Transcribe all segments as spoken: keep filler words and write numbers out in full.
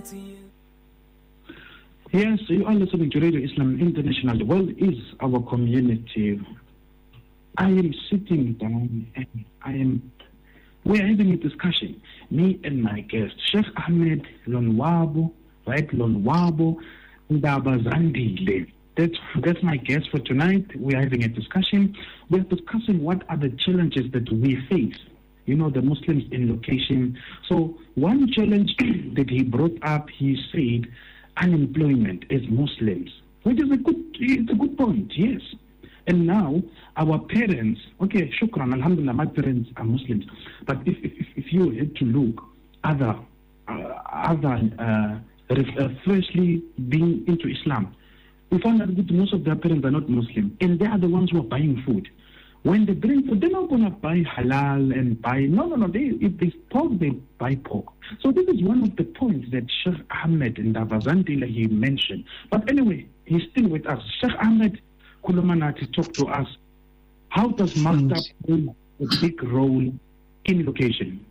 Yes, you are listening to Radio Islam International. The world is our community. I am sitting down and I am, we are having a discussion, me and my guest, Sheikh Ahmed Lonwabo, right? Lonwabo Ndaba Zandile. That's, that's my guest for tonight. We are having a discussion. We are discussing what are the challenges that we face, you know, the Muslims in location. So one challenge that he brought up, he said, unemployment as Muslims, which is a good, it's a good point, yes. And now our parents, okay, shukran, alhamdulillah, my parents are Muslims. But if if, if you had to look other uh, other uh, uh, freshly being into Islam, we found that most of their parents are not Muslim, and they are the ones who are buying food. When they bring food, they're not going to buy halal and buy, no, no, no, they, if they pork, they buy pork. So this is one of the points that Sheikh Ahmed Ndaba Zandile, he mentioned. But anyway, he's still with us. Sheikh Ahmed Kulumanati talked to us. How does Maktab play a big role in location?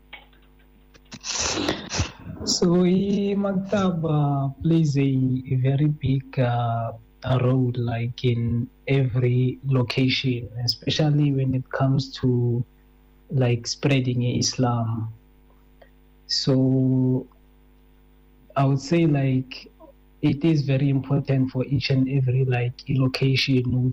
So Maktab uh, plays a, a very big uh, a role, like in every location, especially when it comes to like spreading Islam. So I would say like it is very important for each and every like location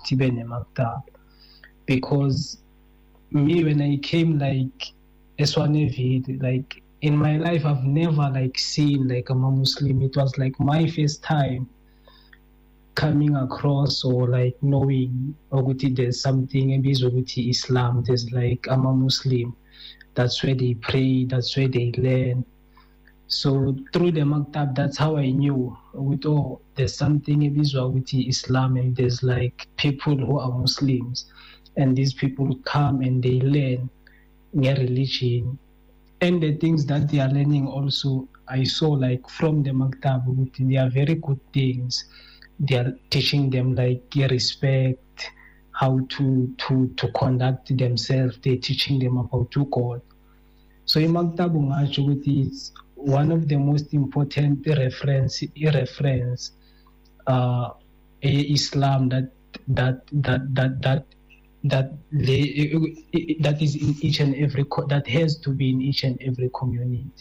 because me when I came like Eswanevid, like in my life I've never like seen like I'm a Muslim. It was like my first time coming across or like knowing Oguti there's something maybe Oguti Islam, there's like I'm a Muslim, that's where they pray, that's where they learn. So through the Maktab, that's how I knew with oh there's something maybe Oguti Islam, and there's like people who are Muslims, and these people come and they learn their religion and the things that they are learning also. I saw like from the Maktab, they are very good things. They are teaching them like respect, how to to to conduct themselves. They're teaching them about to God. So Maktab is one of the most important reference reference uh, Islam that that that that that that they, that is in each and every that has to be in each and every community.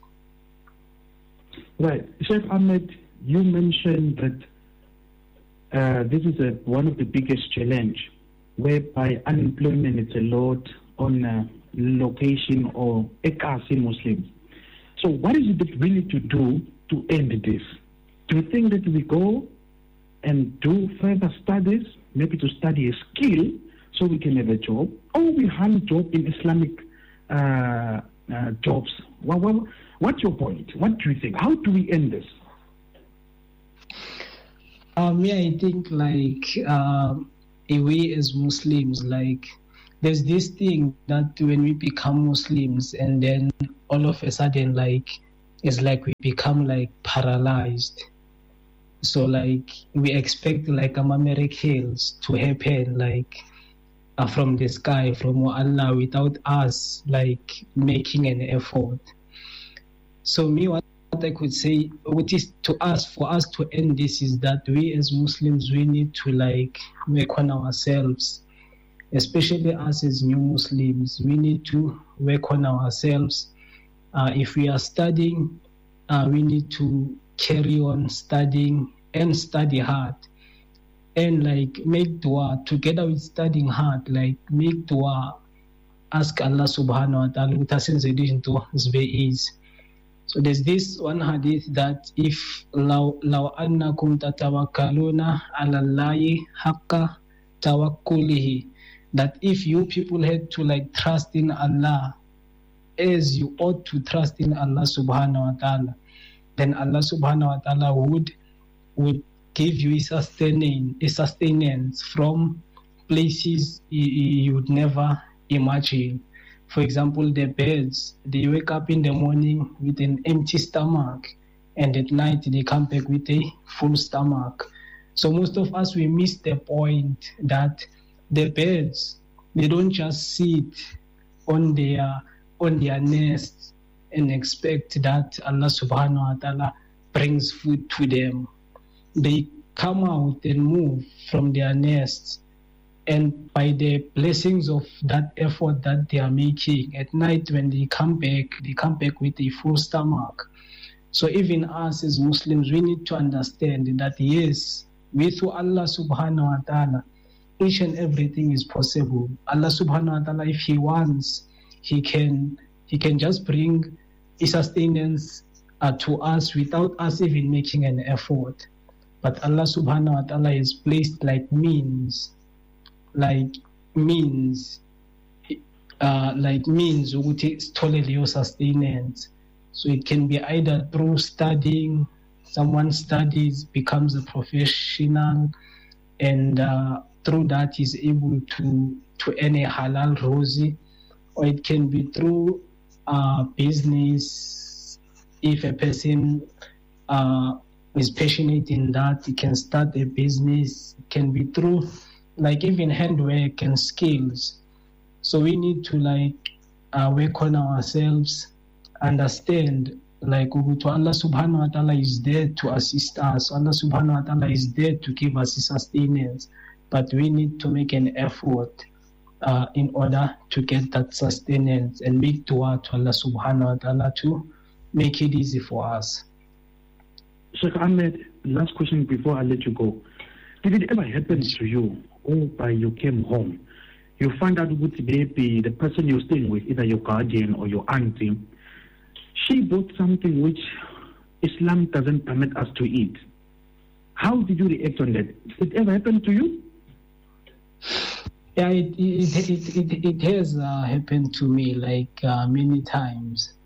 Right, Sheikh Ahmed, you mentioned that. Uh, this is a, one of the biggest challenge, whereby unemployment is a lot on uh, location or Ekasi Muslims. So what is it that we need to do to end this? Do you think that we go and do further studies, maybe to study a skill so we can have a job, or we hunt job in Islamic uh, uh, jobs? Well, well, what's your point? What do you think? How do we end this? Um, yeah, I think like um, we as Muslims, like there's this thing that when we become Muslims and then all of a sudden like it's like we become like paralyzed. So like we expect like um, miracles to happen like uh, from the sky, from Allah, without us like making an effort. So me, what I could say, what is to us, for us to end this, is that we as Muslims, we need to like work on ourselves, especially us as new Muslims. We need to work on ourselves. Uh, if we are studying, uh, we need to carry on studying and study hard, and like make dua together with studying hard. Like make dua, ask Allah Subhanahu wa Taala with us in addition to His ways. So there's this one hadith that if law law annakum tatawakkaluna ala Allahi haqqa tawakkulihi, that if you people had to like trust in Allah as you ought to trust in Allah Subhanahu wa Taala, then Allah Subhanahu wa Taala would would give you a sustaining a sustenance from places you, you would never imagine. For example, the birds, they wake up in the morning with an empty stomach, and at night they come back with a full stomach. So most of us, we miss the point that the birds, they don't just sit on their on their nests and expect that Allah Subhanahu wa Taala brings food to them. They come out and move from their nests, and by the blessings of that effort that they are making, at night when they come back, they come back with a full stomach. So even us as Muslims, we need to understand that yes, with Allah subhanahu wa ta'ala, each and everything is possible. Allah subhanahu wa ta'ala, if He wants, He can He can just bring a sustenance uh, to us without us even making an effort. But Allah subhanahu wa ta'ala has placed like means, like means, uh, like means ukuthi sithole leyo sustenance. So it can be either through studying, someone studies, becomes a professional, and uh, through that is able to, to earn a halal rosy, or it can be through uh, business. If a person uh, is passionate in that, he can start a business. It can be through like even handwork and skills. So we need to like uh, work on ourselves, understand like Allah subhanahu wa ta'ala is there to assist us. Allah subhanahu wa ta'ala is there to give us sustenance, but we need to make an effort uh, in order to get that sustenance and make dua to Allah subhanahu wa ta'ala to make it easy for us. Sheikh Ahmed, last question before I let you go. Did it ever happen to you, or by you came home, you find out what maybe the person you're staying with, either your guardian or your auntie, she bought something which Islam doesn't permit us to eat? How did you react on that? Did it ever happen to you? Yeah, it it it it, it has uh, happened to me like uh, many times.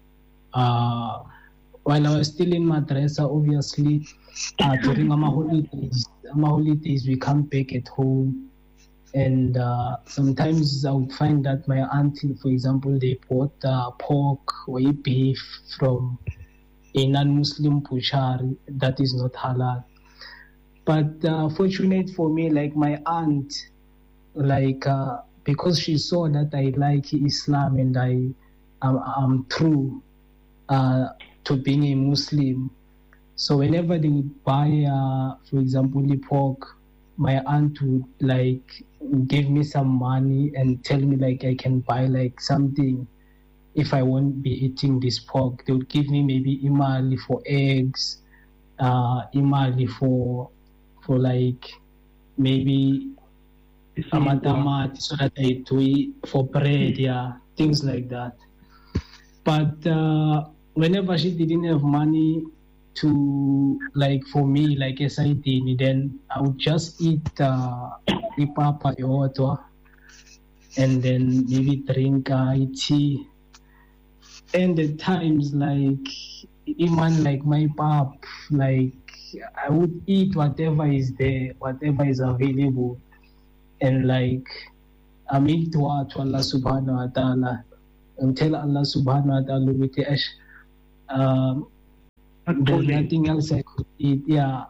Uh, while I was still in madrasa, obviously, uh, during our holidays, our holidays we come back at home. And uh, sometimes I would find that my auntie, for example, they bought uh, pork or beef from a non-Muslim butchery that is not halal. But uh, fortunate for me, like my aunt, like uh, because she saw that I like Islam and I am I'm true uh, to being a Muslim. So whenever they would buy, uh, for example, the pork, my aunt would like give me some money and tell me like I can buy like something if I won't be eating this pork. They would give me maybe imali for eggs, uh, imali for for like maybe amatamat so that I do it for bread, yeah, things like that. But uh, whenever she didn't have money to like for me like S I D, then I would just eat uh, ipapa water and then maybe drink uh, tea. And at times like even like my pap, like I would eat whatever is there, whatever is available, and like I make dua to Allah subhanahu wa ta'ala and tell Allah subhanahu wa ta'ala with the um there's nothing else I could eat. Yeah.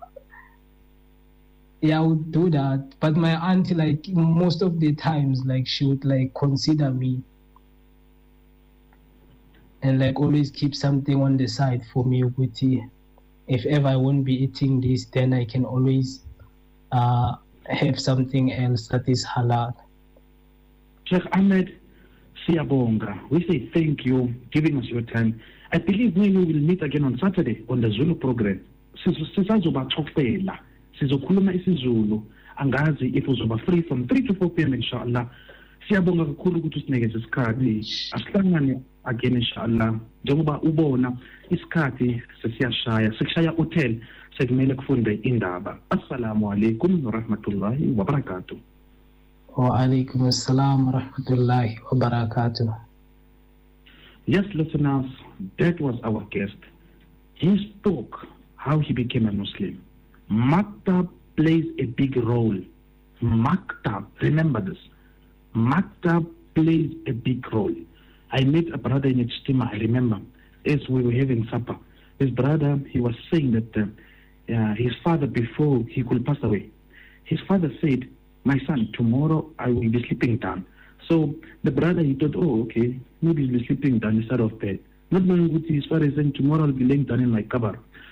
Yeah, I would do that. But my auntie, like most of the times, like she would like consider me and like always keep something on the side for me. If ever I won't be eating this, then I can always uh, have something else that is halal. Sheikh Ahmed, siyabonga. We say thank you giving us your time. I believe when we will meet again on Saturday on the Zulu program, sizobaxoxela, sizokhuluma isiZulu, angazi if uzoba free from three to four p m inshallah. Siyabonga kakhulu ukuthi usinikeze isikhathi. Asihlangane again inshallah. Njengoba ubona isikhathi sesiyashaya, sekushaya hotel sekumele kufunde indaba. Assalamu alaikum wa rahmatullahi wa barakatuh. Wa alaikum assalam wa rahmatullahi wa barakatuh. Yes, listeners, that was our guest. He spoke how he became a Muslim. Maktab plays a big role. Maktab, remember this. Maktab plays a big role. I met a brother in Ijtima, I remember, as we were having supper. His brother, he was saying that uh, uh, his father, before he could pass away, his father said, my son, tomorrow I will be sleeping down. So the brother, he thought, oh, okay, maybe he'll be sleeping down instead of bed. Not knowing what his father is saying, tomorrow I'll be laying down in my kabar.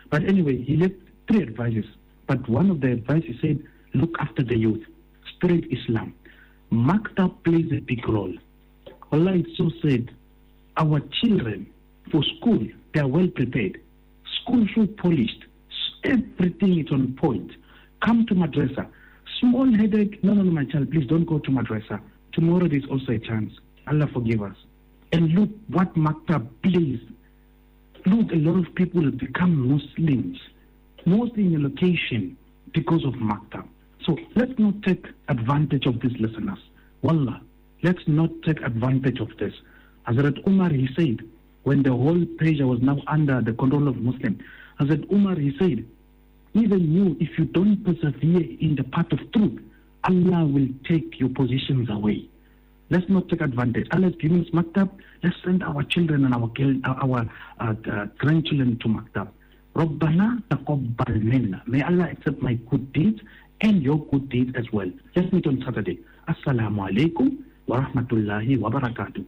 But anyway, he left three advices. But one of the advice he said, look after the youth, spread Islam. Maktab plays a big role. Allah, it's so sad. Our children for school, they are well prepared. School so polished. Everything is on point. Come to madrasa. Small headache. No, no, no, my child, please don't go to madrasa. Tomorrow there's also a chance. Allah forgive us. And look what Maktab plays. Look, a lot of people have become Muslims, mostly in a location because of Maktab. So let's not take advantage of these listeners. Wallah, let's not take advantage of this. Hazrat Umar, he said, when the whole Persia was now under the control of Muslims, Hazrat Umar, he said, even you, if you don't persevere in the path of truth, Allah will take your positions away. Let's not take advantage. Allah is giving us Maktab. Let's send our children and our our uh, uh, grandchildren to Maktab. Rabbana taqabbal minna. May Allah accept my good deeds and your good deeds as well. Let's meet on Saturday. Assalamu alaikum wa rahmatullahi wa barakatuh.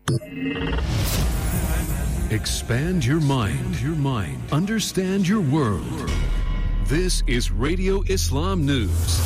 Expand your mind, your mind. Understand your world. This is Radio Islam News.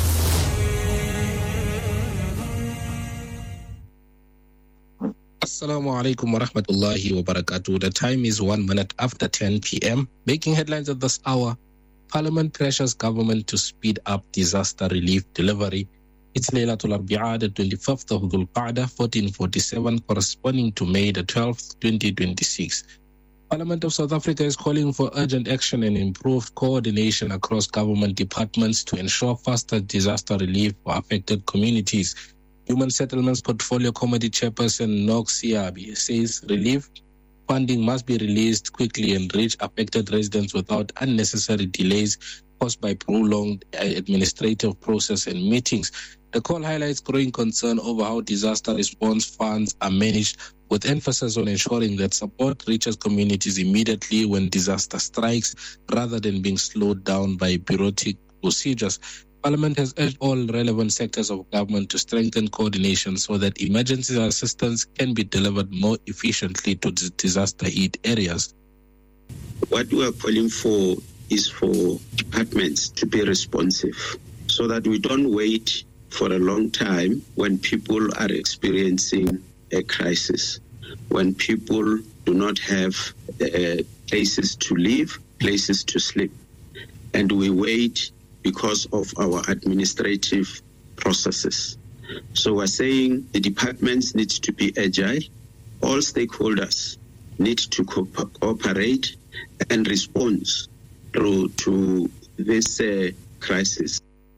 Assalamu alaikum wa rahmatullahi wa barakatuh. The time is one minute after ten p.m. Making headlines at this hour, Parliament pressures government to speed up disaster relief delivery. It's Laylatul Arbi'a, the twenty-fifth of Dhul Qa'dah, fourteen forty-seven, corresponding to May the twelfth, twenty twenty-six. Parliament of South Africa is calling for urgent action and improved coordination across government departments to ensure faster disaster relief for affected communities. Human Settlements Portfolio Committee Chairperson Nog Siabi says relief funding must be released quickly and reach affected residents without unnecessary delays caused by prolonged administrative process and meetings. The call highlights growing concern over how disaster response funds are managed, with emphasis on ensuring that support reaches communities immediately when disaster strikes, rather than being slowed down by bureaucratic procedures. Parliament has urged all relevant sectors of government to strengthen coordination so that emergency assistance can be delivered more efficiently to disaster-hit areas. What we are calling for is for departments to be responsive so that we don't wait for a long time when people are experiencing a crisis, when people do not have uh, places to live, places to sleep, and we wait because of our administrative processes. So we're saying the departments need to be agile, all stakeholders need to co- cooperate and respond to, to this uh, crisis.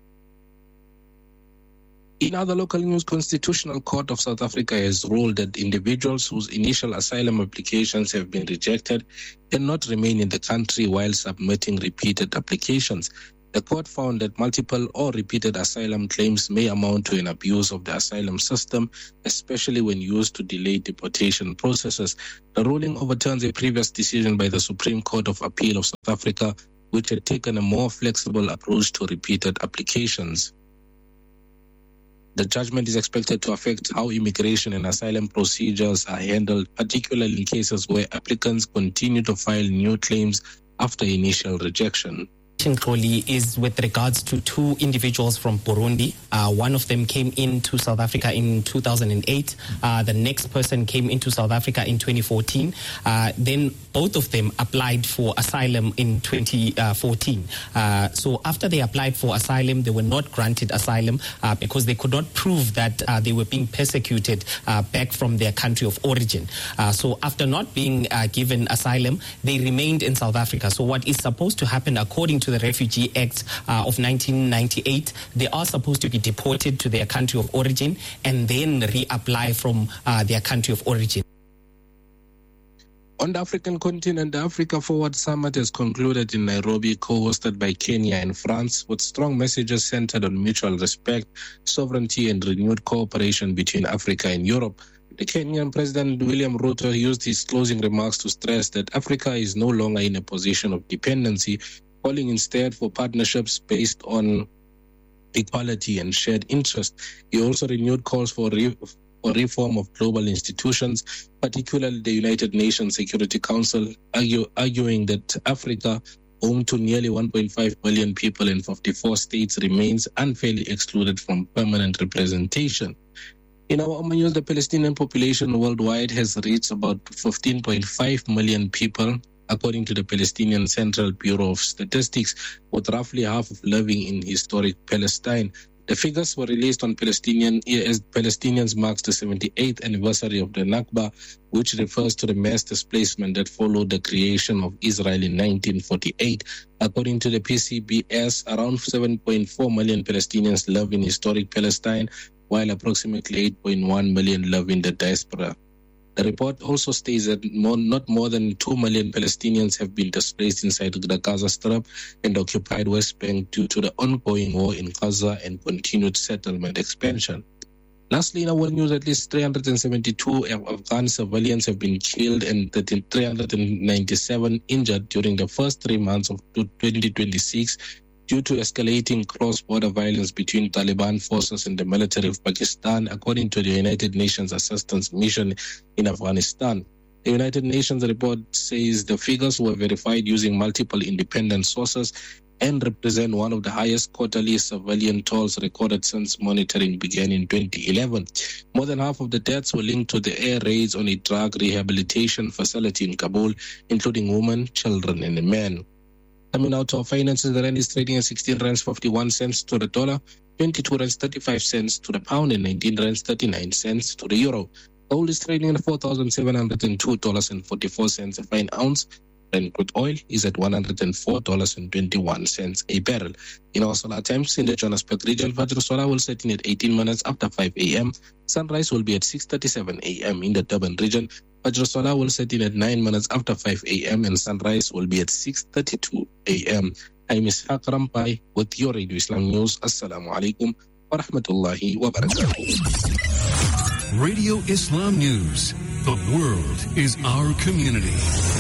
In other local news, Constitutional Court of South Africa has ruled that individuals whose initial asylum applications have been rejected cannot remain in the country while submitting repeated applications. The court found that multiple or repeated asylum claims may amount to an abuse of the asylum system, especially when used to delay deportation processes. The ruling overturns a previous decision by the Supreme Court of Appeal of South Africa, which had taken a more flexible approach to repeated applications. The judgment is expected to affect how immigration and asylum procedures are handled, particularly in cases where applicants continue to file new claims after initial rejection. Is with regards to two individuals from Burundi. Uh, one of them came into South Africa in two thousand eight. Uh, the next person came into South Africa in twenty fourteen. Uh, then both of them applied for asylum in twenty fourteen. Uh, so after they applied for asylum, they were not granted asylum uh, because they could not prove that uh, they were being persecuted uh, back from their country of origin. Uh, so after not being uh, given asylum, they remained in South Africa. So what is supposed to happen according to the Refugee Act uh, of nineteen ninety-eight, they are supposed to be deported to their country of origin and then reapply from uh, their country of origin. On the African continent, the Africa Forward Summit has concluded in Nairobi, co-hosted by Kenya and France, with strong messages centered on mutual respect, sovereignty, and renewed cooperation between Africa and Europe. The Kenyan President William Ruto used his closing remarks to stress that Africa is no longer in a position of dependency, calling instead for partnerships based on equality and shared interest. He also renewed calls for, re- for reform of global institutions, particularly the United Nations Security Council, argue, arguing that Africa home to nearly one point five million people in fifty-four states, remains unfairly excluded from permanent representation. In our Oman news, the Palestinian population worldwide has reached about fifteen point five million people, according to the Palestinian Central Bureau of Statistics, with roughly half of living in historic Palestine. The figures were released on Palestinian as Palestinians marks the seventy-eighth anniversary of the Nakba, which refers to the mass displacement that followed the creation of Israel in nineteen forty-eight. According to the P C B S, around seven point four million Palestinians live in historic Palestine, while approximately eight point one million live in the diaspora. The report also states that more, not more than two million Palestinians have been displaced inside the Gaza Strip and the occupied West Bank due to the ongoing war in Gaza and continued settlement expansion. Lastly, in our news, at least three hundred seventy-two Afghan civilians have been killed and three hundred ninety-seven injured during the first three months of twenty twenty-six due to escalating cross-border violence between Taliban forces and the military of Pakistan, according to the United Nations Assistance Mission in Afghanistan. The United Nations report says the figures were verified using multiple independent sources and represent one of the highest quarterly civilian tolls recorded since monitoring began in twenty eleven. More than half of the deaths were linked to the air raids on a drug rehabilitation facility in Kabul, including women, children, and men. Coming out to our finances, the rand is trading at sixteen rands fifty-one cents to the dollar, twenty-two rands thirty-five cents to the pound, and nineteen rands thirty-nine cents to the euro. Gold is trading at four thousand seven hundred two dollars and forty-four cents a fine ounce. Brent crude oil is at one hundred four dollars and twenty-one cents a barrel. In our solar times, in the Johannesburg region, Fajr Solar will set in at eighteen minutes after five a.m. Sunrise will be at six thirty-seven a.m. in the Durban region. Fajr Solar will set in at nine minutes after five a.m. and sunrise will be at six thirty-two a.m. I'm Ishaq Rampai with your Radio Islam News. Assalamu alaikum wa rahmatullahi wa barakatuh. Radio Islam News. The world is our community.